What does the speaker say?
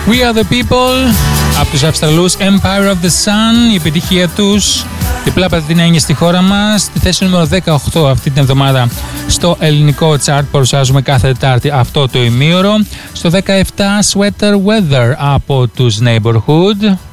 We are the people από τους Αυστραλούς Empire of the Sun. Η επιτυχία τους διπλά πλατινένια στη χώρα μας. Στη θέση νούμερο 18 αυτή την εβδομάδα στο ελληνικό chart. Παρουσιάζουμε κάθε Τετάρτη αυτό το ημίωρο. Στο 17 Sweater Weather από τους Neighborhood.